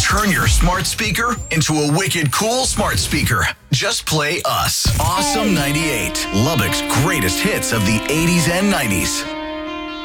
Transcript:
Turn your smart speaker into a wicked cool smart speaker. Just play us. Awesome 98. Lubbock's greatest hits of the 80s and 90s.